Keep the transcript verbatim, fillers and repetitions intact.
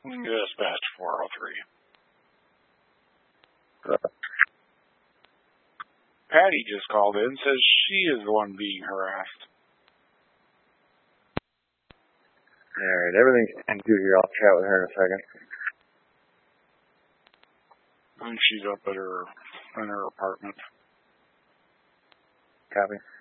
Dispatch four oh three. Uh, Patty just called in, says she is the one being harassed. Alright, everything's good here. I'll chat with her in a second. And she's up at her, in her apartment. Copy.